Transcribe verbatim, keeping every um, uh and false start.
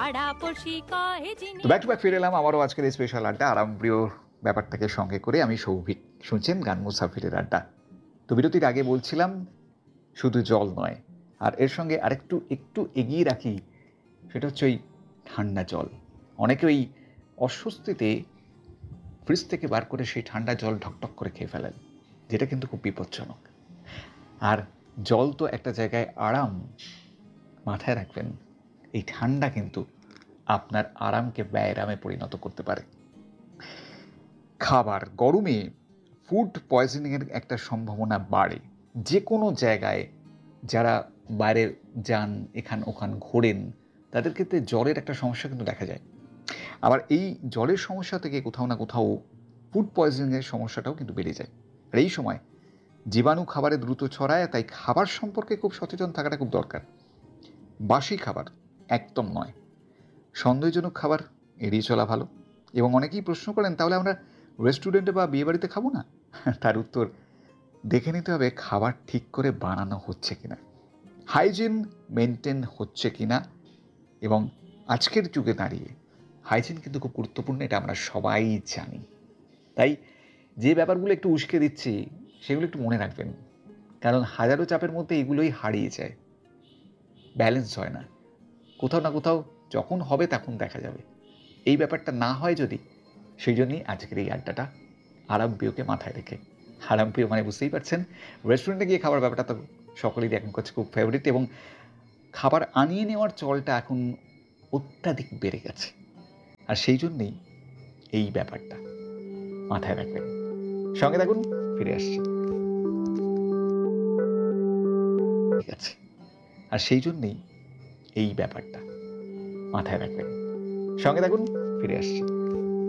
পাড়াপড়শি কহে যিনি। তো ব্যাক টু ব্যাক ফিরে এলাম আবারও আজকের এই স্পেশাল আড্ডা আরামপ্রিয় ব্যাপারটাকে সঙ্গে করে। আমি সৌভিক, শুনছেন গান মুসাফিরের আড্ডা। তো বিরতির আগে বলছিলাম শুধু জল নয়, আর এর সঙ্গে আরেকটু একটু এগিয়ে রাখি, সেটা হচ্ছে ওই ঠান্ডা জল। অনেকে ওই অস্বস্তিতে ফ্রিজ থেকে বার করে সেই ঠান্ডা জল ঢকঢক করে খেয়ে ফেলেন, যেটা কিন্তু খুব বিপজ্জনক। আর জল তো একটা জায়গায় আরাম, মাথায় রাখবেন এই ঠান্ডা কিন্তু আপনার আরামকে ব্যায়ামে পরিণত করতে পারে। খাবার গরমে ফুড পয়জনিংয়ের একটা সম্ভাবনা বাড়ে। যে কোনো জায়গায় যারা বাইরে যান, এখান ওখান ঘোরেন, তাদের ক্ষেত্রে জ্বরের একটা সমস্যা কিন্তু দেখা যায়। আবার এই জ্বরের সমস্যা থেকে কোথাও না কোথাও ফুড পয়জনিংয়ের সমস্যাটাও কিন্তু বেড়ে যায়। আর এই সময় জীবাণু খাবারে দ্রুত ছড়ায়, তাই খাবার সম্পর্কে খুব সচেতন থাকাটা খুব দরকার। বাসি খাবার একদম নয়, সন্দেহজনক খাবার এড়িয়ে চলা ভালো। এবং অনেকেই প্রশ্ন করেন, তাহলে আমরা রেস্টুরেন্টে বা বিয়েবাড়িতে খাবো না? তার উত্তর, দেখে নিতে হবে খাবার ঠিক করে বানানো হচ্ছে কিনা, হাইজিন মেনটেন হচ্ছে কিনা। এবং আজকের যুগে দাঁড়িয়ে হাইজিন কিন্তু খুব গুরুত্বপূর্ণ, এটা আমরা সবাই জানি। তাই যে ব্যাপারগুলো একটু উস্কে দিচ্ছি সেগুলো একটু মনে রাখবেন, কারণ হাজারো চাপের মধ্যে এগুলোই হারিয়ে যায়, ব্যালেন্স হয় না। কোথাও না কোথাও যখন হবে তখন দেখা যাবে। এই ব্যাপারটা না হয় যদি, সেই জন্যই আজকের এই আড্ডাটা আরামপ্রিয়কে মাথায় রেখে। আরামপ্রিয় মানে বুঝতেই পারছেন, রেস্টুরেন্টে গিয়ে খাবার ব্যাপারটা তো সকলেরই এখন কাছে খুব ফেভারিট, এবং খাবার আনিয়ে নেওয়ার চলটা এখন অত্যাধিক বেড়ে গেছে। আর সেই জন্যেই এই ব্যাপারটা মাথায় রাখবেন। সঙ্গে থাকুন, ফিরে আসছি। ঠিক আছে, আর সেই জন্যেই এই ব্যাপারটা মাথায় রাখবেন। সঙ্গে থাকুন, ফিরে আসছি।